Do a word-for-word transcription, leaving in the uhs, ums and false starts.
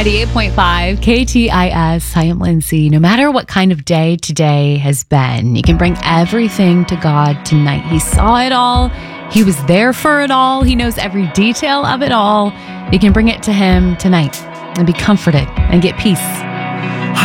ninety-eight point five K T I S. Hi, I'm Lindsay. No matter what kind of day today has been, you can bring everything to God tonight. He saw it all. He was there for it all. He knows every detail of it all. You can bring it to Him tonight and be comforted and get peace.